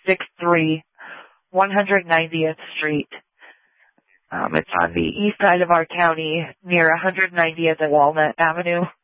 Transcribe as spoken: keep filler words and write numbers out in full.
sixty-three one hundred ninetieth Street. Um, it's on the east side of our county near one hundred ninetieth and Walnut Avenue.